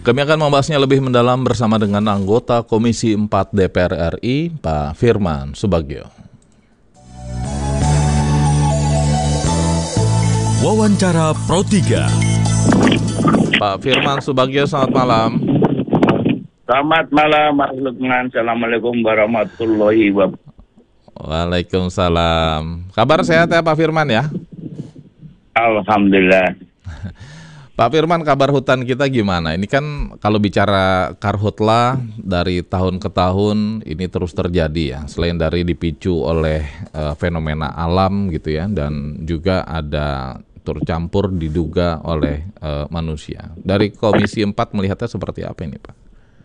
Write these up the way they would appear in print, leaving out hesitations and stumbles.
Kami akan membahasnya lebih mendalam bersama dengan anggota Komisi 4 DPR RI, Pak Firman Subagio. Wawancara Pro 3. Pak Firman Subagio, selamat malam. Selamat malam, Mas Lukman. Assalamualaikum warahmatullahi wabarakatuh. Waalaikumsalam. Kabar sehat ya Pak Firman ya? Alhamdulillah. Pak Firman, kabar hutan kita gimana? Ini kan kalau bicara karhutla dari tahun ke tahun ini terus terjadi ya. Selain dari dipicu oleh fenomena alam gitu ya, dan juga ada tercampur diduga oleh manusia. Dari Komisi 4 melihatnya seperti apa ini Pak?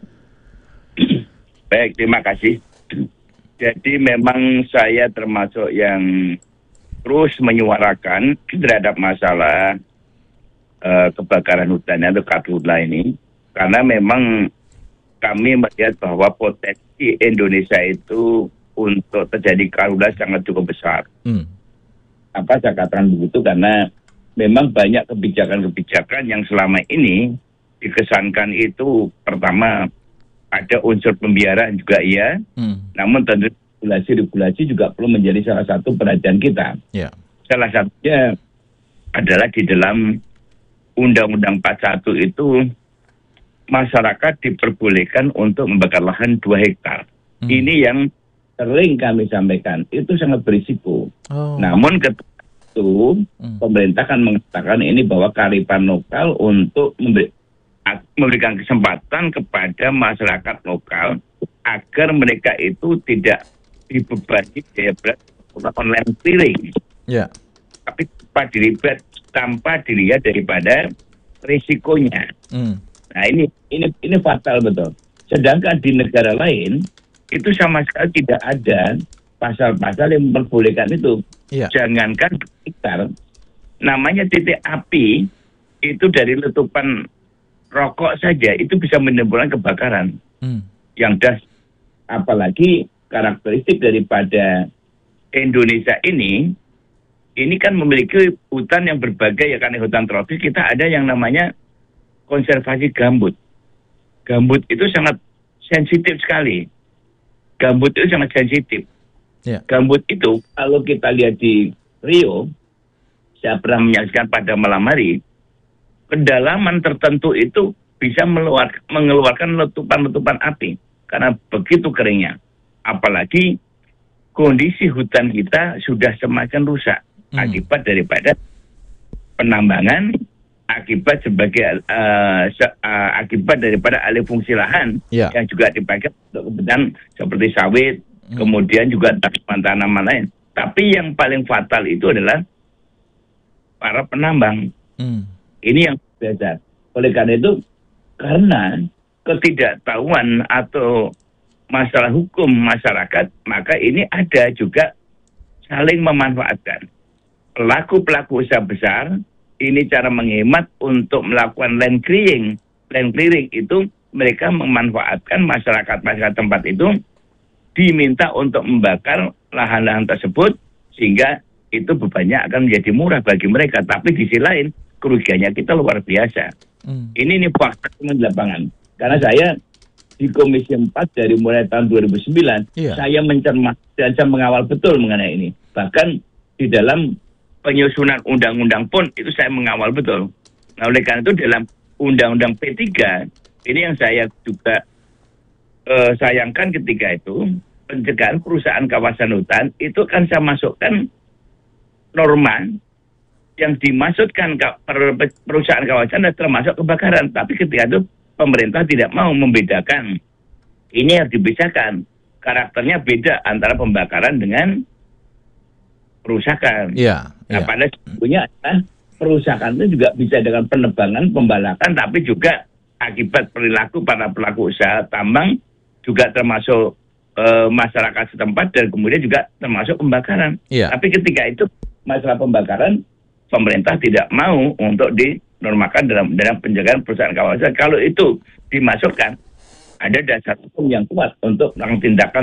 Baik, terima kasih. Jadi memang saya termasuk yang terus menyuarakan terhadap masalah kebakaran hutan atau karhutla ini, karena memang kami melihat bahwa potensi Indonesia itu untuk terjadi karhutla sangat cukup besar. Apa saya katakan begitu? Karena memang banyak kebijakan-kebijakan yang selama ini dikesankan itu pertama ada unsur pembiaran juga iya, namun tentu regulasi juga perlu menjadi salah satu perhatian kita. Yeah. Salah satunya adalah di dalam Undang-Undang 41 itu masyarakat diperbolehkan untuk membakar lahan 2 hektar. Ini yang sering kami sampaikan, itu sangat berisiko. Namun ketika itu pemerintah kan mengatakan ini bahwa kearifan lokal untuk memberikan kesempatan kepada masyarakat lokal agar mereka itu tidak dibebani biaya berat melakukan land clearing. Yeah. Tapi tanpa dilihat daripada risikonya. Nah ini fatal betul. Sedangkan di negara lain itu sama sekali tidak ada pasal-pasal yang memperbolehkan itu. Yeah. Jangankan hektar, namanya titik api itu dari letupan rokok saja itu bisa menimbulkan kebakaran yang das. Apalagi karakteristik daripada Indonesia ini kan memiliki hutan yang berbagai ya, karena hutan tropis kita ada yang namanya konservasi gambut. Gambut itu sangat sensitif sekali. Gambut itu sangat sensitif. Yeah. Gambut itu kalau kita lihat di Rio, saya pernah menyaksikan pada malam hari, kedalaman tertentu itu bisa mengeluarkan letupan-letupan api karena begitu keringnya. Apalagi kondisi hutan kita sudah semakin rusak akibat daripada penambangan, akibat daripada alih fungsi lahan yang juga dipakai untuk kebutuhan seperti sawit, kemudian juga tanaman lain. Tapi yang paling fatal itu adalah para penambang. Ini yang dasar. Oleh karena itu, karena ketidaktahuan atau masalah hukum masyarakat, maka ini ada juga saling memanfaatkan. Pelaku-pelaku usaha besar, ini cara menghemat untuk melakukan land clearing. Land clearing itu mereka memanfaatkan masyarakat tempat itu, diminta untuk membakar lahan-lahan tersebut, sehingga itu bebannya akan menjadi murah bagi mereka. Tapi di sisi lain, kerugiannya kita luar biasa. Ini fakta di lapangan. Karena saya di Komisi 4 dari mulai tahun 2009, saya mencermati dan saya mengawal betul mengenai ini. Bahkan di dalam penyusunan undang-undang pun itu saya mengawal betul. Nah, oleh karena itu dalam Undang-Undang P3, ini yang saya juga sayangkan ketika itu, pencegahan perusahaan kawasan hutan, itu kan saya masukkan norma yang dimaksudkan perusahaan kawasan dan termasuk kebakaran. Tapi ketika itu pemerintah tidak mau membedakan. Ini harus dipisahkan. Karakternya beda antara pembakaran dengan perusakan. Nah, pada sebetulnya perusakan itu juga bisa dengan penebangan, pembalakan, tapi juga akibat perilaku para pelaku usaha tambang, juga termasuk masyarakat setempat, dan kemudian juga termasuk pembakaran. Tapi ketika itu masalah pembakaran, pemerintah tidak mau untuk dinormakan dalam penjagaan perusahaan kawasan. Kalau itu dimasukkan, ada dasar hukum yang kuat untuk melakukan tindakan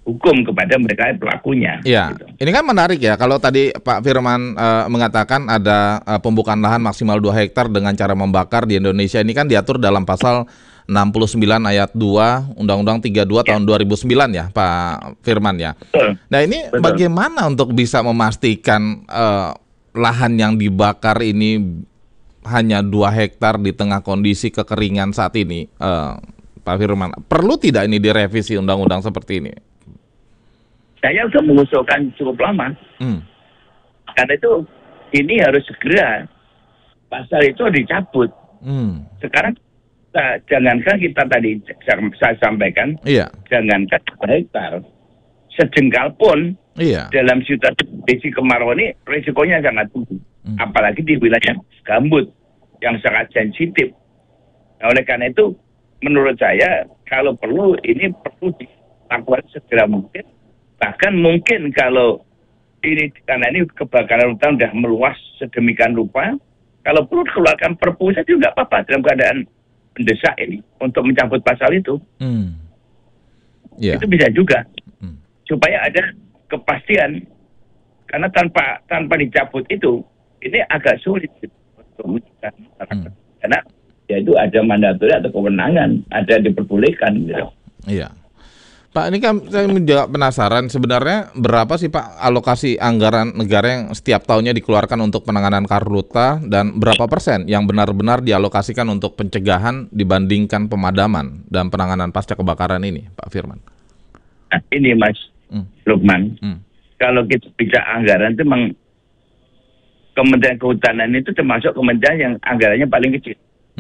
hukum kepada mereka pelakunya. Iya, gitu. Ini kan menarik ya, kalau tadi Pak Firman mengatakan ada pembukaan lahan maksimal 2 hektar dengan cara membakar di Indonesia, ini kan diatur dalam pasal 69 ayat 2 Undang-Undang 32 tahun 2009 ya Pak Firman ya. Betul. Nah ini bagaimana untuk bisa memastikan lahan yang dibakar ini hanya 2 hektar di tengah kondisi kekeringan saat ini, Pak Firman? Perlu tidak ini direvisi undang-undang seperti ini? Saya sudah mengusulkan cukup lama. Karena itu ini harus segera pasal itu dicabut. Sekarang jangankan kita tadi saya sampaikan, jangankan 2 hektar, sejengkal pun dalam situasi kemarau ini risikonya sangat tinggi. Apalagi di wilayah gambut yang sangat sensitif. Nah, oleh karena itu, menurut saya kalau perlu ini perlu dilakukan segera mungkin. Bahkan mungkin kalau ini karena ini kebakaran hutan sudah meluas sedemikian rupa, kalau perlu keluarkan perpu saja juga apa-apa dalam keadaan mendesak ini untuk mencabut pasal itu. Itu bisa juga supaya ada kepastian, karena tanpa dicabut itu ini agak sulit untuk mencegah masyarakat. Karena ya itu ada mandatori atau kewenangan, ada diperbolehkan gitu. Iya. Pak, ini kan saya juga penasaran, sebenarnya berapa sih Pak alokasi anggaran negara yang setiap tahunnya dikeluarkan untuk penanganan karhutla, dan berapa persen yang benar-benar dialokasikan untuk pencegahan dibandingkan pemadaman dan penanganan pasca kebakaran ini, Pak Firman? Ini Mas Lukman, kalau kita bicara anggaran itu memang Kementerian Kehutanan itu termasuk kementerian yang anggarannya paling kecil.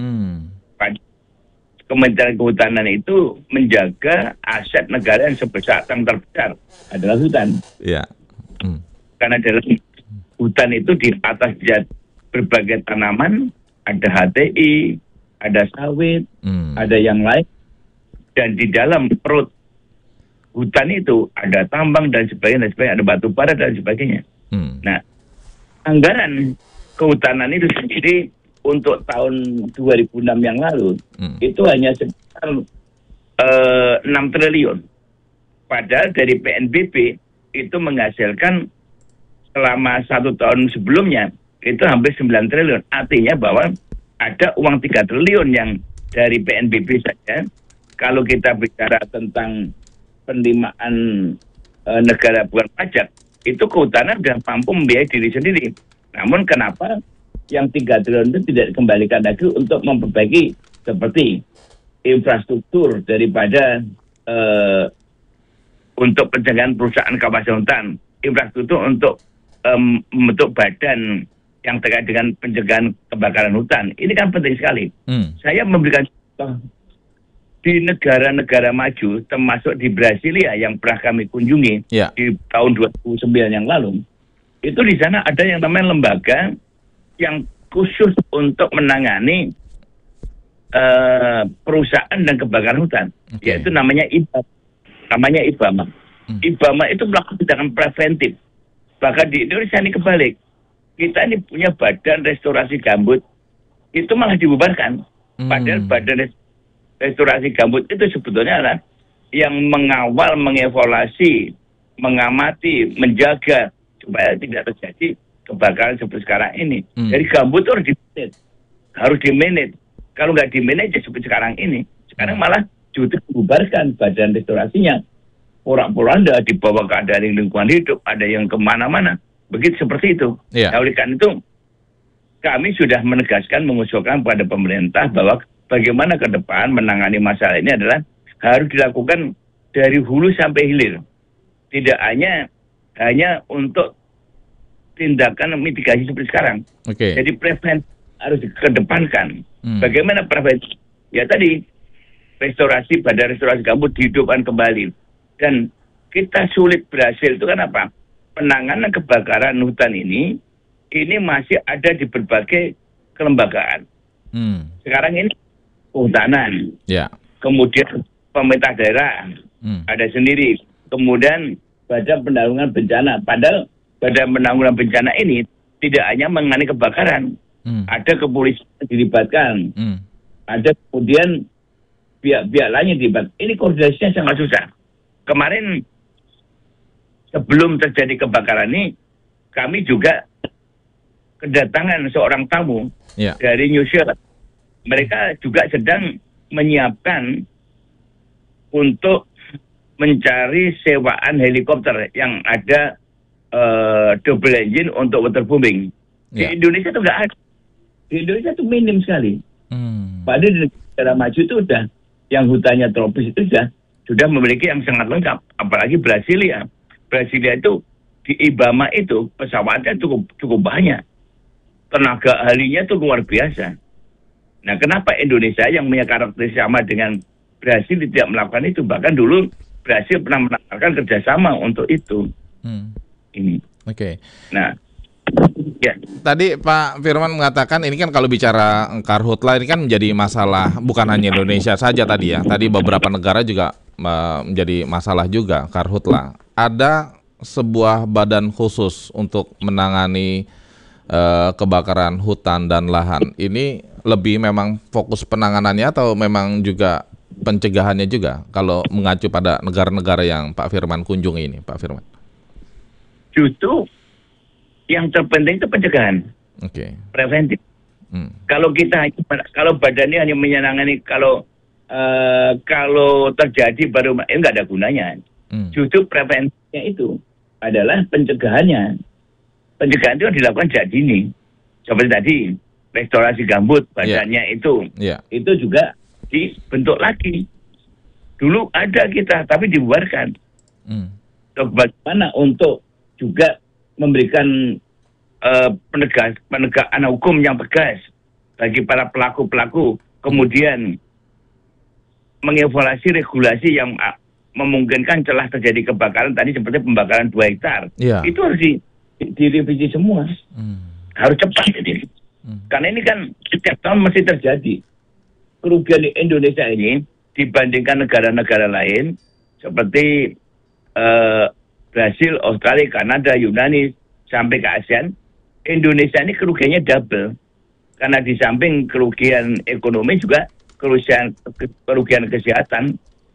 Kementerian Kehutanan itu menjaga aset negara yang terbesar adalah hutan. Karena dalam hutan itu di atas berbagai tanaman, ada HTI, ada sawit, ada yang lain, dan di dalam perut hutan itu ada tambang dan sebagainya, ada batu bara dan sebagainya. Nah, anggaran kehutanan itu sendiri untuk tahun 2006 yang lalu itu hanya sekitar 6 triliun. Padahal dari PNBP itu menghasilkan selama 1 tahun sebelumnya itu hampir 9 triliun. Artinya bahwa ada uang 3 triliun yang dari PNBP saja. Kalau kita bicara tentang penerimaan negara bukan pajak, itu kehutanan sudah mampu membiayai diri sendiri. Namun kenapa yang 3 triliun itu tidak dikembalikan lagi untuk memperbaiki seperti infrastruktur daripada untuk pencegahan perusahaan kawasan hutan, infrastruktur untuk membentuk badan yang terkait dengan pencegahan kebakaran hutan. Ini kan penting sekali. Saya memberikan contoh di negara-negara maju, termasuk di Brasilia yang pernah kami kunjungi di tahun 2009 yang lalu. Itu di sana ada yang namanya lembaga yang khusus untuk menangani perusahaan dan kebakaran hutan, yaitu namanya IBAMA. IBAMA itu melakukan tindakan preventif. Bahkan di Indonesia ini kebalik, kita ini punya badan restorasi gambut, itu malah dibubarkan. Padahal badan restorasi gambut itu sebetulnya adalah yang mengawal, mengevaluasi, mengamati, menjaga supaya tidak terjadi kebakaran seperti sekarang ini. Jadi gambut itu harus di-manage. Kalau nggak di-manage seperti sekarang ini, sekarang malah justru dibubarkan badan restorasinya. Porak-poranda dibawa ke ada yang lingkungan hidup, ada yang kemana-mana. Begitu seperti itu. Nah, oleh karena itu, kami sudah menegaskan, mengusulkan pada pemerintah bahwa bagaimana ke depan menangani masalah ini adalah harus dilakukan dari hulu sampai hilir. Tidak hanya untuk tindakan mitigasi seperti sekarang. Jadi preventif harus dikedepankan. Bagaimana preventif? Ya tadi, restorasi, badan restorasi gambut dihidupkan kembali. Dan kita sulit berhasil itu kan apa? Penanganan kebakaran hutan ini masih ada di berbagai kelembagaan. Sekarang ini kehutanan, kemudian pemerintah daerah ada sendiri, kemudian badan penanggulangan bencana. Padahal badan penanggulangan bencana ini tidak hanya menangani kebakaran, ada kepolisian yang dilibatkan, ada kemudian pihak-pihak lain yang dilibatkan. Ini koordinasinya sangat susah. Kemarin sebelum terjadi kebakaran ini, kami juga kedatangan seorang tamu dari New Zealand. Mereka juga sedang menyiapkan untuk mencari sewaan helikopter yang ada double engine untuk waterbombing. Di Indonesia itu nggak ada. Di Indonesia itu minim sekali. Padahal di negara maju itu udah, yang hutannya tropis itu sudah memiliki yang sangat lengkap. Apalagi Brasilia. Brasilia itu di IBAMA itu pesawatnya cukup banyak. Tenaga ahlinya itu luar biasa. Nah, kenapa Indonesia yang punya karakteristik sama dengan Brasil tidak melakukan itu? Bahkan dulu Brasil pernah menawarkan kerjasama untuk itu. Ini. Oke. Nah, ya. Tadi Pak Firman mengatakan ini kan kalau bicara karhutla ini kan menjadi masalah bukan hanya Indonesia saja tadi ya. Tadi beberapa negara juga menjadi masalah juga karhutla. Ada sebuah badan khusus untuk menangani kebakaran hutan dan lahan. Ini lebih memang fokus penanganannya atau memang juga pencegahannya juga kalau mengacu pada negara-negara yang Pak Firman kunjungi ini, Pak Firman? Justru yang terpenting itu pencegahan, preventif. Kalau badannya hanya menyenangani, kalau terjadi baru nggak ada gunanya. Justru preventifnya itu adalah pencegahannya. Pencegahan itu dilakukan sejak dini. Seperti tadi restorasi gambut badannya itu juga dibentuk lagi. Dulu ada kita tapi dibubarkan. Bagaimana untuk juga memberikan penegakan hukum yang tegas bagi para pelaku-pelaku, kemudian mengevaluasi regulasi yang memungkinkan celah terjadi kebakaran tadi seperti pembakaran 2 hektar. Itu harus direvisi semua. Harus cepat ini. Karena ini kan setiap tahun masih terjadi. Kerugian di Indonesia ini dibandingkan negara-negara lain seperti Brasil, Australia, Kanada, Yunani sampai ke ASEAN, Indonesia ini kerugiannya double. Karena di samping kerugian ekonomi juga kerugian kesehatan.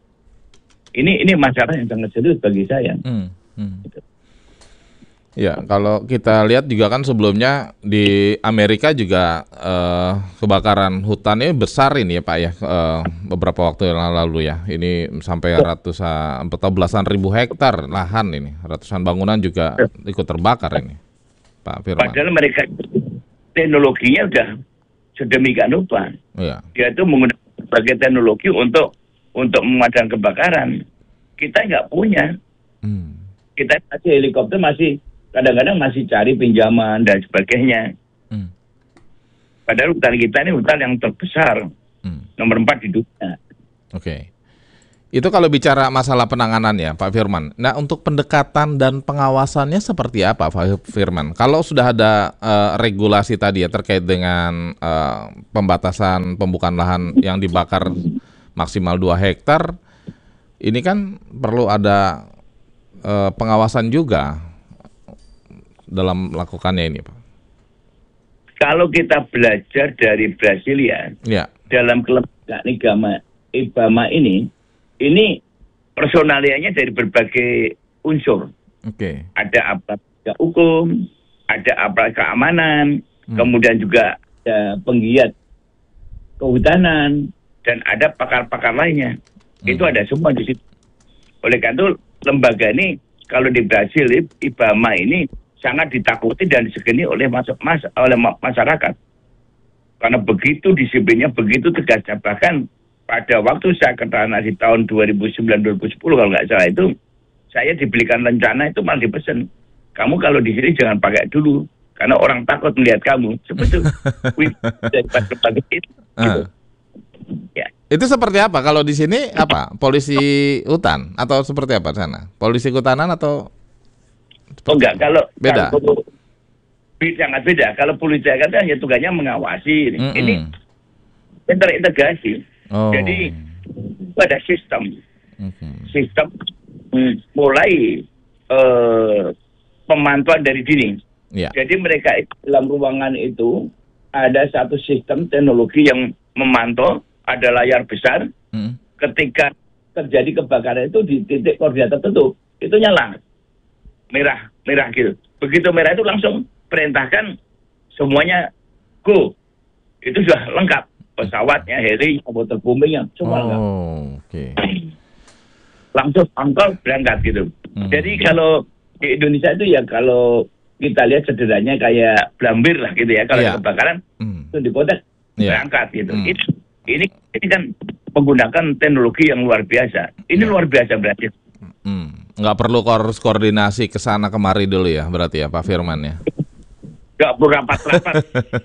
Ini masalah yang sangat serius bagi saya. Gitu. Ya, kalau kita lihat juga kan sebelumnya di Amerika juga kebakaran hutannya besar ini ya Pak ya, beberapa waktu yang lalu ya. Ini sampai ratusan atau belasan ribu hektar lahan ini, ratusan bangunan juga ikut terbakar ini, Pak Firman. Padahal mereka teknologinya udah sedemikian rupa. Dia itu menggunakan berbagai teknologi untuk memadamkan kebakaran. Kita nggak punya. Kita masih helikopter kadang-kadang masih cari pinjaman dan sebagainya. Padahal hutan kita ini hutan yang terbesar, nomor 4 di dunia. Itu kalau bicara masalah penanganan ya Pak Firman. Nah, untuk pendekatan dan pengawasannya seperti apa Pak Firman? Kalau sudah ada regulasi tadi ya terkait dengan pembatasan pembukaan lahan yang dibakar maksimal 2 hektar, ini kan perlu ada pengawasan juga dalam melakukannya ini, Pak. Kalau kita belajar dari Brasilia, dalam kelembagaan IBAMA ini personalianya dari berbagai unsur. Ada aparat hukum, ada aparat keamanan, kemudian juga ada penggiat kehutanan, dan ada pakar-pakar lainnya. Itu ada semua di situ. Oleh karena itu, lembaga ini kalau di Brasil, IBAMA ini sangat ditakuti dan disegani oleh masyarakat. Karena begitu disiplinnya, begitu tegasnya. Bahkan pada waktu saya ke tanah di tahun 2009-2010 kalau nggak salah itu, saya dibelikan rencana itu malah dipesan. Kamu kalau di sini jangan pakai dulu, karena orang takut melihat kamu. Seperti itu. Ya. Itu seperti apa? Kalau di sini apa? Polisi hutan atau seperti apa di sana? Polisi kehutanan atau? Oh enggak, kalau beda. Sangat beda. Kalau polisi kan hanya tugasnya mengawasi. Ini terintegrasi. Jadi pada sistem. Sistem mulai pemantauan dari dini. Jadi mereka dalam ruangan itu ada satu sistem teknologi yang memantau, ada layar besar. Ketika terjadi kebakaran itu di titik koordinat tertentu, itu nyala. merah gitu. Begitu merah itu langsung perintahkan semuanya go. Itu sudah lengkap. Pesawatnya, heli, waterbombingnya, semua lengkap. Okay. Langsung angkol berangkat gitu. Jadi kalau di Indonesia itu ya kalau kita lihat sederhananya kayak Blambir lah gitu ya. Kalau kebakaran itu di kota berangkat gitu. Ini kan menggunakan teknologi yang luar biasa. Ini luar biasa berarti. Nggak perlu koordinasi ke sana kemari dulu ya berarti ya Pak Firman ya? Nggak perlu rapat-rapat.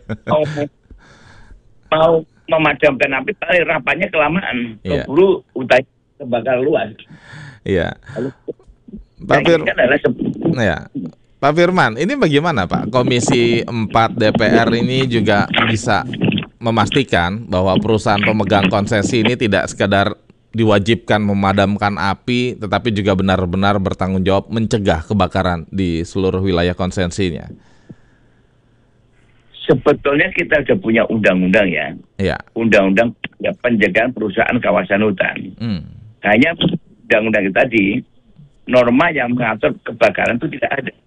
mau memadamkan api, tapi rapatnya kelamaan. Keburu utai terbakar luas. Iya. Pak Firman, ini bagaimana Pak? Komisi 4 DPR ini juga bisa memastikan bahwa perusahaan pemegang konsesi ini tidak sekedar diwajibkan memadamkan api, tetapi juga benar-benar bertanggung jawab mencegah kebakaran di seluruh wilayah konsesinya. Sebetulnya kita sudah punya undang-undang ya. Undang-undang pencegahan perusahaan kawasan hutan. Hanya undang-undang tadi, norma yang mengatur kebakaran itu tidak ada.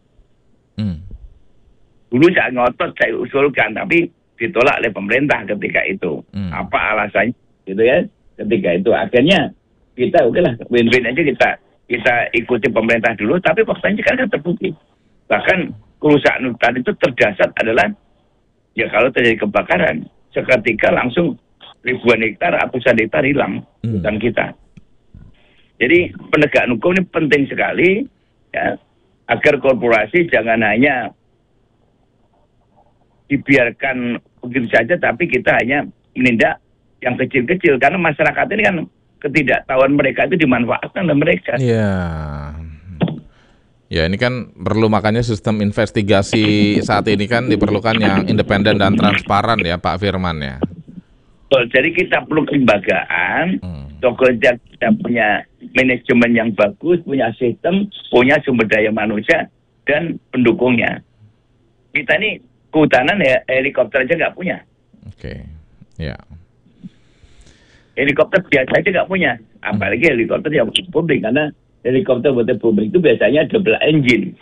Dulu saya ngotot, saya usulkan, tapi ditolak oleh pemerintah ketika itu. Apa alasannya gitu ya? Ketika itu akhirnya kita lah win-win aja, kita ikuti pemerintah dulu, tapi faktanya kan terbukti. Bahkan kerusakan hutan itu terdasar adalah ya kalau terjadi kebakaran, seketika langsung ribuan hektar, ratusan hektar hilang hutan kita. Jadi penegakan hukum ini penting sekali ya, agar korporasi jangan hanya dibiarkan begitu saja, tapi kita hanya menindak yang kecil-kecil, karena masyarakat ini kan ketidaktahuan mereka itu dimanfaatkan oleh mereka. Ya ini kan perlu, makanya sistem investigasi saat ini kan diperlukan yang independen dan transparan ya Pak Firman ya. Jadi kita perlu kelembagaan, kita punya manajemen yang bagus, punya sistem, punya sumber daya manusia dan pendukungnya. Kita ini kehutanan ya helikopter aja nggak punya. Helikopter biasa aja nggak punya, apalagi helikopter yang publik, karena helikopter waterbombing itu biasanya double engine.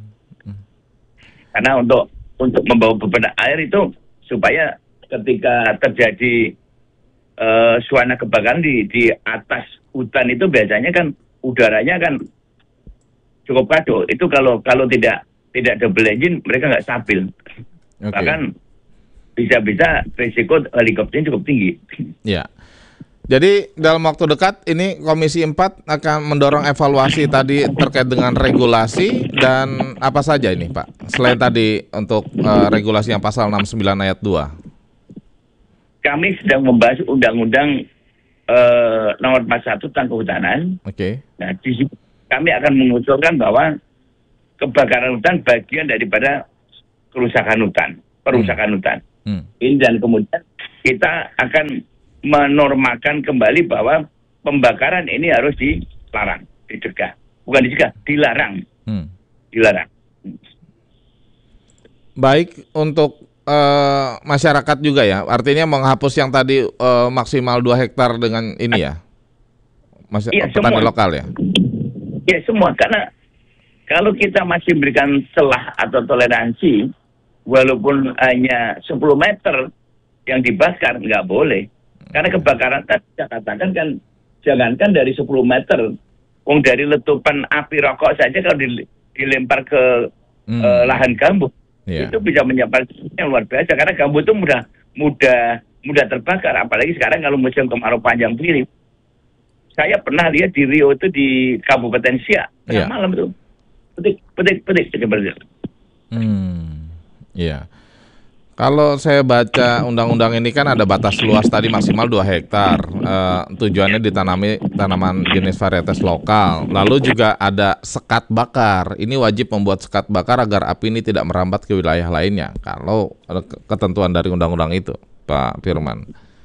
Karena untuk membawa beban air itu supaya ketika terjadi suasana kebakaran di atas hutan itu biasanya kan udaranya kan cukup kacau. Itu kalau tidak double engine mereka nggak stabil. Bahkan bisa-bisa risiko helikopternya cukup tinggi. Ya. Jadi dalam waktu dekat ini Komisi 4 akan mendorong evaluasi tadi terkait dengan regulasi dan apa saja ini Pak? Selain tadi untuk regulasi yang pasal 69 ayat 2. Kami sedang membahas undang-undang nomor 41 tentang kehutanan. Nah, di sini kami akan mengusulkan bahwa kebakaran hutan bagian daripada kerusakan hutan, perusakan hutan. Ini dan kemudian kita akan menormakan kembali bahwa pembakaran ini harus dilarang, dicegah. Bukan dicegah, dilarang. Dilarang. Baik untuk masyarakat juga ya, artinya menghapus yang tadi maksimal 2 hektar dengan ini ya, petani lokal ya? Ya semua, karena kalau kita masih berikan celah atau toleransi, walaupun hanya 10 meter yang dibakar, nggak boleh. Karena kebakaran tadi saya katakan kan, jangankan dari 10 meter, dari letupan api rokok saja kalau dilempar ke lahan gambut, itu bisa menyebabkan yang luar biasa. Karena gambut itu mudah terbakar, apalagi sekarang kalau musim kemarau panjang begini. Saya pernah lihat di Rio itu di Kabupaten Siak, tengah malam itu, petik. Iya. Kalau saya baca undang-undang ini kan ada batas luas tadi maksimal 2 hektar. Tujuannya ditanami tanaman jenis varietas lokal. Lalu juga ada sekat bakar. Ini wajib membuat sekat bakar agar api ini tidak merambat ke wilayah lainnya. Kalau ada ketentuan dari undang-undang itu, Pak Firman.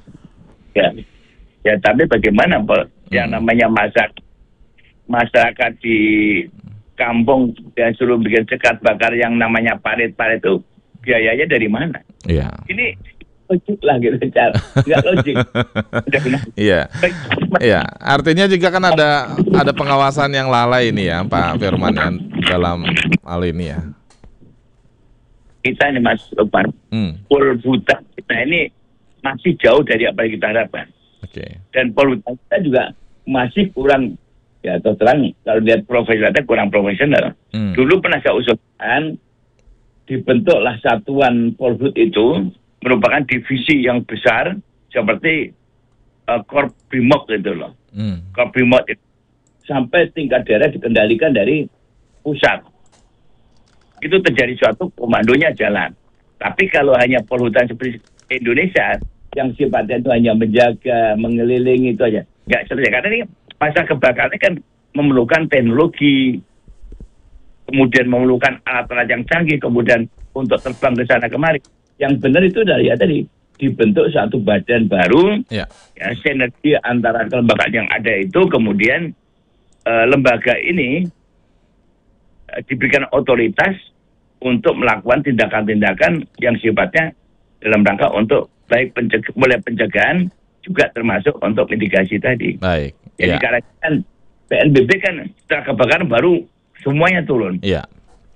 Ya tapi bagaimana Pak? Yang namanya masyarakat di kampung dan suruh bikin sekat bakar yang namanya parit-parit itu biayanya dari mana? Ini logik lah gitu, nggak logik. Iya, iya. Artinya juga kan ada pengawasan yang lalai ini ya, Pak Firman ya, dalam hal ini ya. Kita ini Mas Lukman, polutan kita ini masih jauh dari apa yang kita harapkan. Oke. Dan polutan kita juga masih kurang, ya atau terang kalau lihat profesionalnya kurang profesional. Dulu pernah saya usulkan dibentuklah satuan Polhut itu merupakan divisi yang besar seperti Korbrimob gitu loh. Korbrimob itu sampai tingkat daerah dikendalikan dari pusat. Itu terjadi suatu komandonya jalan. Tapi kalau hanya Polhutan seperti Indonesia yang sifatnya itu hanya menjaga, mengelilingi itu aja, nggak selesai. Karena ini masa kebakaran kan memerlukan teknologi, kemudian memerlukan alat-alat yang canggih, kemudian untuk terbang ke sana kemari. Yang benar itu dari ya tadi dibentuk satu badan baru, ya sinergi antara kelembagaan yang ada itu, kemudian lembaga ini diberikan otoritas untuk melakukan tindakan-tindakan yang sifatnya dalam rangka untuk baik mulai pencegahan juga termasuk untuk mitigasi tadi. Baik. Jadi karena kan PNBP kan setelah kebakaran baru semuanya turun. Iya.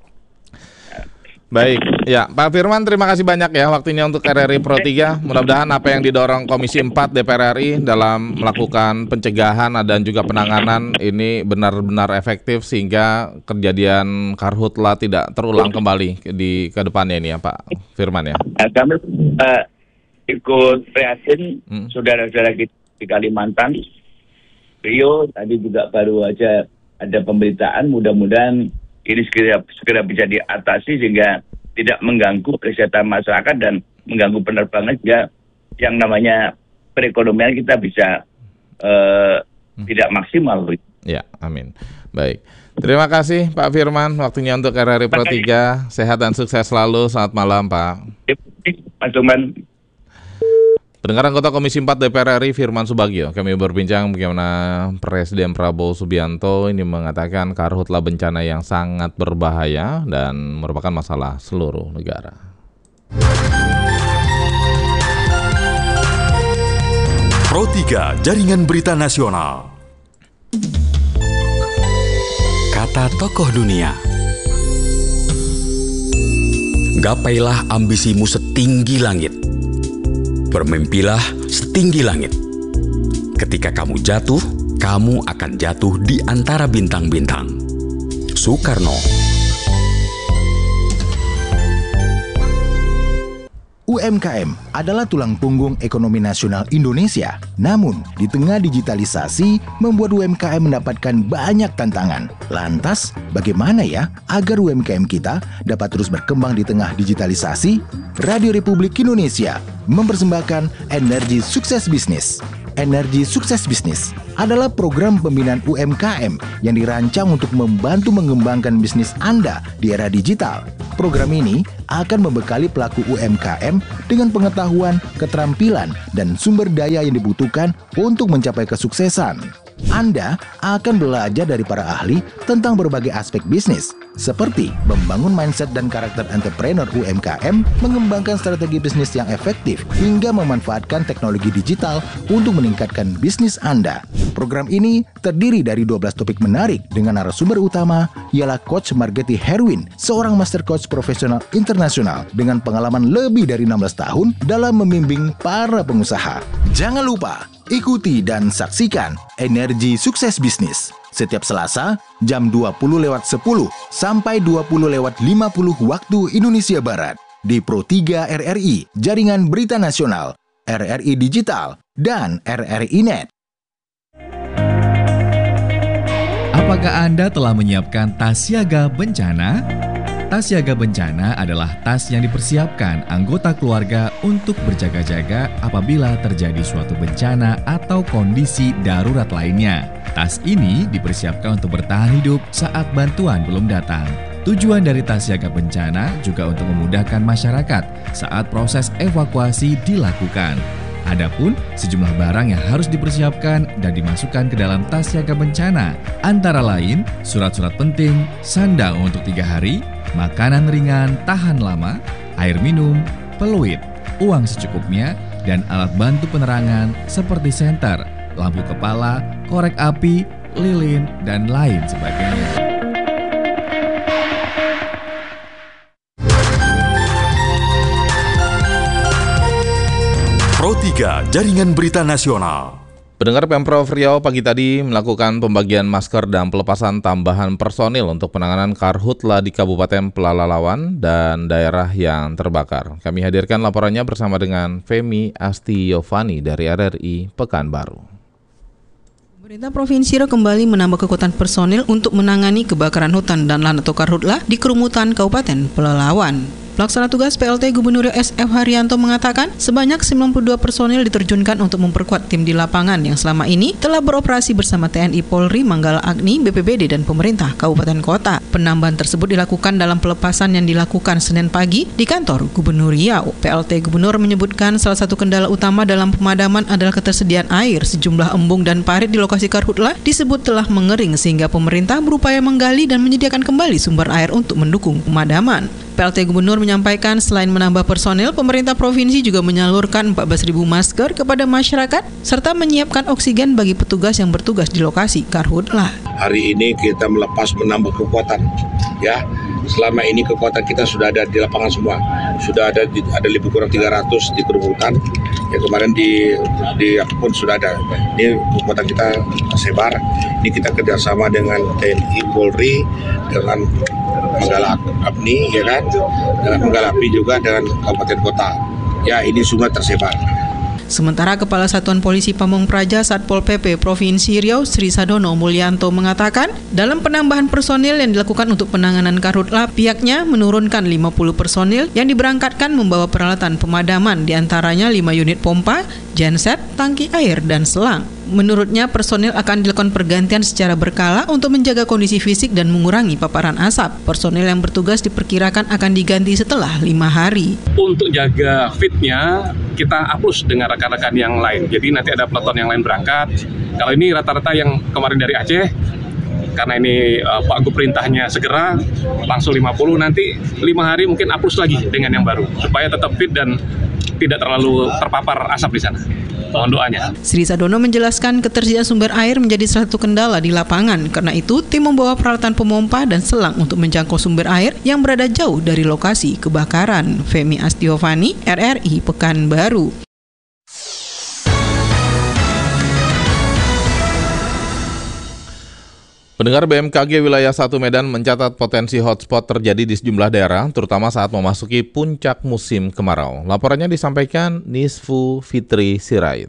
Baik, ya Pak Firman, terima kasih banyak ya waktunya untuk RRI Pro 3. Mudah-mudahan apa yang didorong Komisi 4 DPR RI dalam melakukan pencegahan dan juga penanganan ini benar-benar efektif sehingga kejadian karhutla tidak terulang kembali di ke depannya ini ya Pak Firman ya. Kami ikut prihatin saudara-saudara kita di Kalimantan, Rio, tadi juga baru aja ada pemberitaan, mudah-mudahan ini segera bisa diatasi sehingga tidak mengganggu kesehatan masyarakat dan mengganggu penerbangan sehingga yang namanya perekonomian kita bisa tidak maksimal. Ya, amin. Baik. Terima kasih Pak Firman waktunya untuk RRI Pro 3. Sehat dan sukses selalu. Selamat malam Pak. Mas Lukman. Pendengar anggota Komisi 4 DPR RI Firman Subagio, kami berbincang bagaimana Presiden Prabowo Subianto ini mengatakan karhutla bencana yang sangat berbahaya dan merupakan masalah seluruh negara. Pro 3 Jaringan Berita Nasional. Kata tokoh dunia. Gapailah ambisimu setinggi langit. Bermimpilah setinggi langit. Ketika kamu jatuh, kamu akan jatuh di antara bintang-bintang. Soekarno. UMKM adalah tulang punggung ekonomi nasional Indonesia. Namun, di tengah digitalisasi, membuat UMKM mendapatkan banyak tantangan. Lantas, bagaimana ya agar UMKM kita dapat terus berkembang di tengah digitalisasi? Radio Republik Indonesia mempersembahkan Energi Sukses Bisnis. Energi Sukses Bisnis adalah program pembinaan UMKM yang dirancang untuk membantu mengembangkan bisnis Anda di era digital. Program ini akan membekali pelaku UMKM dengan pengetahuan, keterampilan, dan sumber daya yang dibutuhkan untuk mencapai kesuksesan. Anda akan belajar dari para ahli tentang berbagai aspek bisnis, seperti membangun mindset dan karakter entrepreneur UMKM, mengembangkan strategi bisnis yang efektif, hingga memanfaatkan teknologi digital untuk meningkatkan bisnis Anda. Program ini terdiri dari 12 topik menarik dengan narasumber utama ialah Coach Margeti Herwin, seorang master coach profesional internasional dengan pengalaman lebih dari 16 tahun dalam membimbing para pengusaha. Jangan lupa ikuti dan saksikan Energi Sukses Bisnis setiap Selasa jam 20.10 sampai 20.50 waktu Indonesia Barat di Pro 3 RRI, Jaringan Berita Nasional, RRI Digital, dan RRI Net. Apakah Anda telah menyiapkan tas siaga bencana? Tas siaga bencana adalah tas yang dipersiapkan anggota keluarga untuk berjaga-jaga apabila terjadi suatu bencana atau kondisi darurat lainnya. Tas ini dipersiapkan untuk bertahan hidup saat bantuan belum datang. Tujuan dari tas siaga bencana juga untuk memudahkan masyarakat saat proses evakuasi dilakukan. Adapun sejumlah barang yang harus dipersiapkan dan dimasukkan ke dalam tas siaga bencana, antara lain surat-surat penting, sandang untuk 3 hari, makanan ringan tahan lama, air minum, peluit, uang secukupnya, dan alat bantu penerangan seperti senter, lampu kepala, korek api, lilin, dan lain sebagainya. Pro 3 Jaringan Berita Nasional. Pendengar, Pemprov Riau pagi tadi melakukan pembagian masker dan pelepasan tambahan personil untuk penanganan karhutla di Kabupaten Pelalawan dan daerah yang terbakar. Kami hadirkan laporannya bersama dengan Femi Astiovani dari RRI Pekanbaru. Pemerintah Provinsi Riau kembali menambah kekuatan personil untuk menangani kebakaran hutan dan lahan atau karhutla di Kerumutan Kabupaten Pelalawan. Pelaksana tugas PLT Gubernur Riau SF Haryanto mengatakan sebanyak 92 personil diterjunkan untuk memperkuat tim di lapangan yang selama ini telah beroperasi bersama TNI, Polri, Manggala Agni, BPBD, dan pemerintah kabupaten kota. Penambahan tersebut dilakukan dalam pelepasan yang dilakukan Senin pagi di kantor Gubernur Riau. PLT Gubernur menyebutkan salah satu kendala utama dalam pemadaman adalah ketersediaan air. Sejumlah embung dan parit di lokasi karhutla disebut telah mengering sehingga pemerintah berupaya menggali dan menyediakan kembali sumber air untuk mendukung pemadaman. PLT Gubernur menyampaikan selain menambah personil, pemerintah provinsi juga menyalurkan 14.000 masker kepada masyarakat serta menyiapkan oksigen bagi petugas yang bertugas di lokasi karhutla. Hari ini kita menambah kekuatan, ya. Selama ini kekuatan kita sudah ada di lapangan semua, sudah ada lebih kurang 300 di Kerumutan. Ya kemarin di pun sudah ada. Ini kekuatan kita sebar. Ini kita kerjasama dengan TNI, Polri, dengan Manggala Agni, ya kan, dengan Manggala Api juga dengan kabupaten kota. Ya, ini semua tersebar. Sementara Kepala Satuan Polisi Pamong Praja Satpol PP Provinsi Riau Sri Sadono Mulyanto mengatakan dalam penambahan personil yang dilakukan untuk penanganan karhutla, pihaknya menurunkan 50 personil yang diberangkatkan membawa peralatan pemadaman, diantaranya 5 unit pompa, genset, tangki air, dan selang. Menurutnya, personil akan dilakukan pergantian secara berkala untuk menjaga kondisi fisik dan mengurangi paparan asap. Personil yang bertugas diperkirakan akan diganti setelah 5 hari. Untuk jaga fitnya, kita hapus dengan rekan-rekan yang lain. Jadi nanti ada peleton yang lain berangkat. Kalau ini rata-rata yang kemarin dari Aceh, karena ini Pak Gub perintahnya segera, langsung 50, nanti 5 hari mungkin hapus lagi dengan yang baru. Supaya tetap fit dan tidak terlalu terpapar asap di sana. Mohon doanya. Sri Sadono menjelaskan ketersediaan sumber air menjadi salah satu kendala di lapangan. Karena itu, tim membawa peralatan pemompa dan selang untuk menjangkau sumber air yang berada jauh dari lokasi kebakaran. Femi Astiovani, RRI Pekanbaru. Pendengar, BMKG Wilayah 1 Medan mencatat potensi hotspot terjadi di sejumlah daerah, terutama saat memasuki puncak musim kemarau. Laporannya disampaikan Nisfu Fitri Sirait.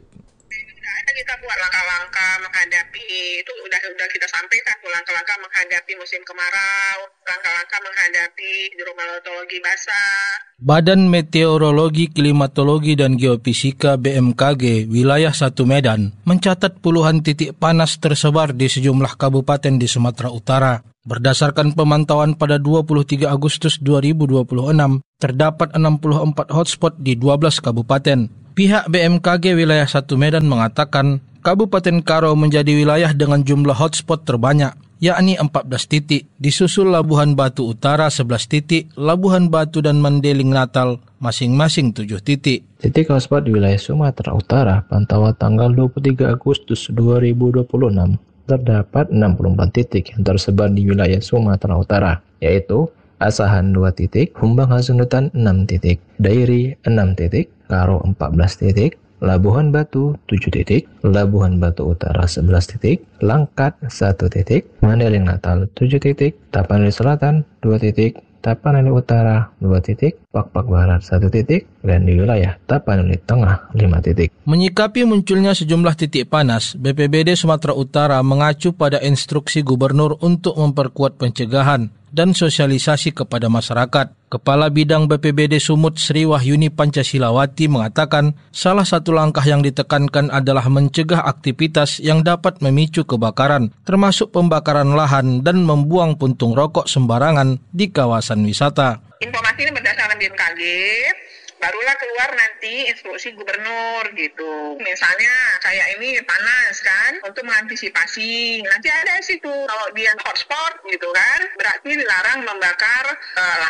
Kita buat langkah-langkah menghadapi itu sudah kita sampaikan tuh, langkah-langkah menghadapi musim kemarau, langkah-langkah menghadapi hidrometeorologi basah. Badan Meteorologi, Klimatologi, dan Geofisika BMKG Wilayah 1 Medan mencatat puluhan titik panas tersebar di sejumlah kabupaten di Sumatera Utara. Berdasarkan pemantauan pada 23 Agustus 2026, terdapat 64 hotspot di 12 kabupaten. Pihak BMKG Wilayah 1 Medan mengatakan Kabupaten Karo menjadi wilayah dengan jumlah hotspot terbanyak, yakni 14 titik, disusul Labuhan Batu Utara 11 titik, Labuhan Batu dan Mandeling Natal masing-masing 7 titik. Titik hotspot di wilayah Sumatera Utara pantauan tanggal 23 Agustus 2026 terdapat 64 titik yang tersebar di wilayah Sumatera Utara, yaitu Asahan 2 titik, Humbang Hasundutan 6 titik, Dairi 6 titik, Karo 14 titik, Labuhan Batu 7 titik, Labuhan Batu Utara 11 titik, Langkat 1 titik, Mandeling Natal 7 titik, Tapanuli Selatan 2 titik, Tapanuli Utara 2 titik, Pakpak Barat 1 titik, dan di wilayah Tapanuli Tengah 5 titik. Menyikapi munculnya sejumlah titik panas, BPBD Sumatera Utara mengacu pada instruksi gubernur untuk memperkuat pencegahan dan sosialisasi kepada masyarakat. Kepala Bidang BPBD Sumut Sri Wahyuni Pancasilawati mengatakan salah satu langkah yang ditekankan adalah mencegah aktivitas yang dapat memicu kebakaran, termasuk pembakaran lahan dan membuang puntung rokok sembarangan di kawasan wisata. Informasi ini berdasarkan BMKG, barulah keluar nanti instruksi gubernur gitu. Misalnya kayak ini panas kan, untuk mengantisipasi. Nanti ada situ kalau dia hotspot gitu kan, berarti dilarang membakar lahan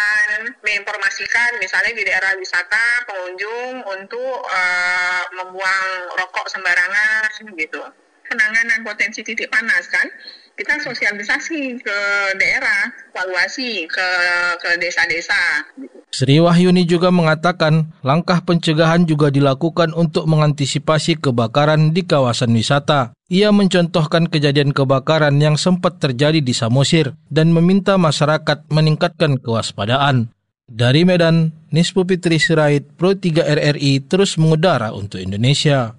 akan menginformasikan misalnya di daerah wisata pengunjung untuk membuang rokok sembarangan gitu. Penanganan potensi titik panas kan, kita sosialisasi ke daerah, evaluasi ke desa-desa. Sri Wahyuni juga mengatakan langkah pencegahan juga dilakukan untuk mengantisipasi kebakaran di kawasan wisata. Ia mencontohkan kejadian kebakaran yang sempat terjadi di Samosir dan meminta masyarakat meningkatkan kewaspadaan. Dari Medan, Nispu Fitri Sirait, Pro 3 RRI terus mengudara untuk Indonesia.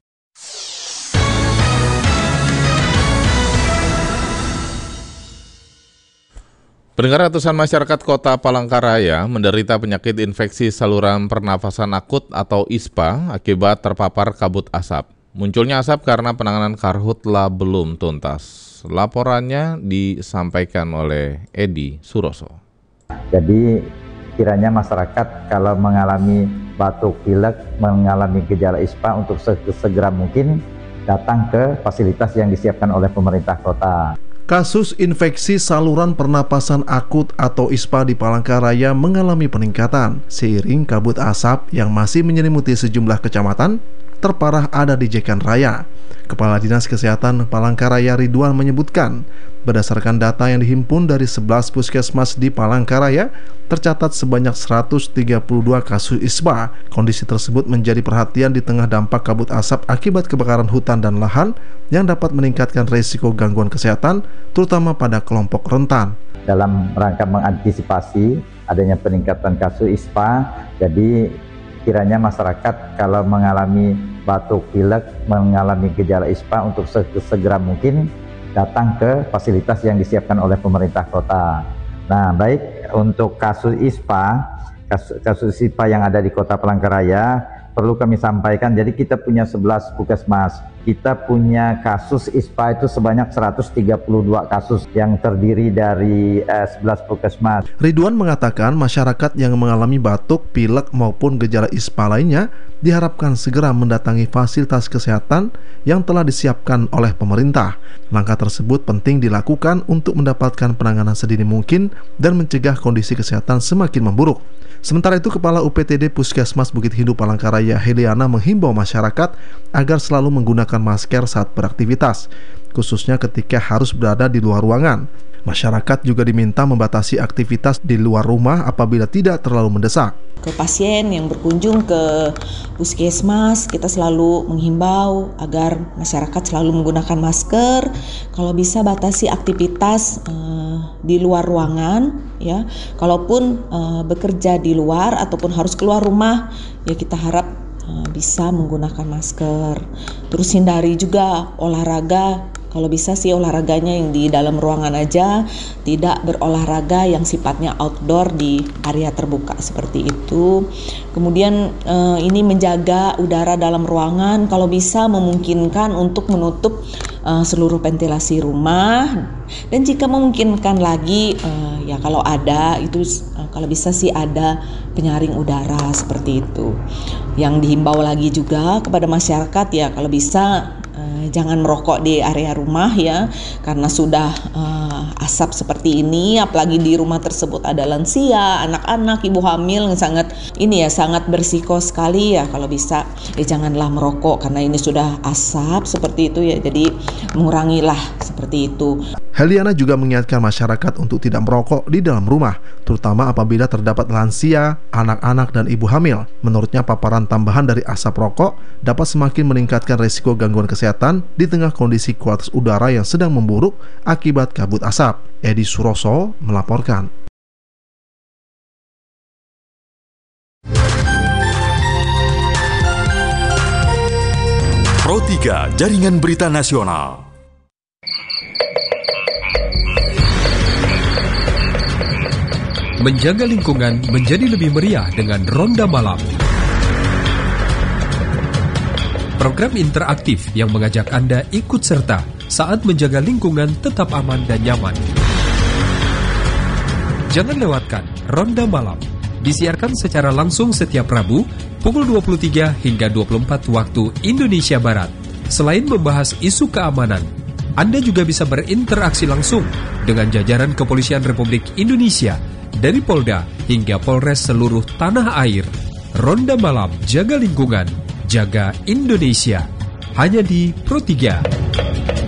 Pendengar, ratusan masyarakat kota Palangkaraya menderita penyakit infeksi saluran pernafasan akut atau ISPA akibat terpapar kabut asap. Munculnya asap karena penanganan karhutla belum tuntas. Laporannya disampaikan oleh Edi Suroso. Jadi kiranya masyarakat kalau mengalami batuk pilek, mengalami gejala ISPA untuk segera mungkin datang ke fasilitas yang disiapkan oleh pemerintah kota. Kasus infeksi saluran pernapasan akut atau ISPA di Palangkaraya mengalami peningkatan seiring kabut asap yang masih menyelimuti sejumlah kecamatan. Terparah ada di Jekan Raya. Kepala Dinas Kesehatan Palangkaraya Ridwan menyebutkan, berdasarkan data yang dihimpun dari 11 puskesmas di Palangkaraya, tercatat sebanyak 132 kasus ISPA. Kondisi tersebut menjadi perhatian di tengah dampak kabut asap akibat kebakaran hutan dan lahan yang dapat meningkatkan risiko gangguan kesehatan, terutama pada kelompok rentan. Dalam rangka mengantisipasi adanya peningkatan kasus ISPA, jadi kiranya masyarakat kalau mengalami batuk pilek, mengalami gejala ISPA untuk segera mungkin datang ke fasilitas yang disiapkan oleh pemerintah kota. Nah, baik untuk kasus ISPA yang ada di Kota Palangkaraya perlu kami sampaikan. Jadi kita punya 11 puskesmas. Kita punya kasus ISPA itu sebanyak 132 kasus yang terdiri dari 11 puskesmas. Ridwan mengatakan masyarakat yang mengalami batuk, pilek maupun gejala ISPA lainnya diharapkan segera mendatangi fasilitas kesehatan yang telah disiapkan oleh pemerintah. Langkah tersebut penting dilakukan untuk mendapatkan penanganan sedini mungkin dan mencegah kondisi kesehatan semakin memburuk. Sementara itu, Kepala UPTD Puskesmas Bukit Hindu Palangkaraya Heliana menghimbau masyarakat agar selalu menggunakan masker saat beraktivitas, khususnya ketika harus berada di luar ruangan. Masyarakat juga diminta membatasi aktivitas di luar rumah apabila tidak terlalu mendesak. Ke pasien yang berkunjung ke puskesmas, kita selalu menghimbau agar masyarakat selalu menggunakan masker. Kalau bisa batasi aktivitas di luar ruangan, ya. Kalaupun bekerja di luar ataupun harus keluar rumah, ya kita harap bisa menggunakan masker. Terus hindari juga olahraga. Kalau bisa sih olahraganya yang di dalam ruangan aja, tidak berolahraga yang sifatnya outdoor di area terbuka seperti itu. Kemudian ini menjaga udara dalam ruangan, kalau bisa memungkinkan untuk menutup seluruh ventilasi rumah, dan jika memungkinkan lagi ya kalau ada itu kalau bisa sih ada penyaring udara seperti itu. Yang dihimbau lagi juga kepada masyarakat ya kalau bisa jangan merokok di area rumah ya, karena sudah asap seperti ini, apalagi di rumah tersebut ada lansia, anak-anak, ibu hamil yang sangat berisiko sekali ya. Kalau bisa ya janganlah merokok karena ini sudah asap seperti itu ya, jadi mengurangilah seperti itu. Heliana juga mengingatkan masyarakat untuk tidak merokok di dalam rumah, terutama apabila terdapat lansia, anak-anak, dan ibu hamil. Menurutnya, paparan tambahan dari asap rokok dapat semakin meningkatkan risiko gangguan kesehatan di tengah kondisi kualitas udara yang sedang memburuk akibat kabut asap. Edi Suroso melaporkan. Pro 3 Jaringan Berita Nasional. Menjaga lingkungan menjadi lebih meriah dengan Ronda Malam. Program interaktif yang mengajak Anda ikut serta saat menjaga lingkungan tetap aman dan nyaman. Jangan lewatkan Ronda Malam. Disiarkan secara langsung setiap Rabu pukul 23 hingga 24 waktu Indonesia Barat. Selain membahas isu keamanan, Anda juga bisa berinteraksi langsung dengan jajaran Kepolisian Republik Indonesia dari Polda hingga Polres seluruh tanah air. Ronda Malam, jaga lingkungan, jaga Indonesia. Hanya di Pro 3.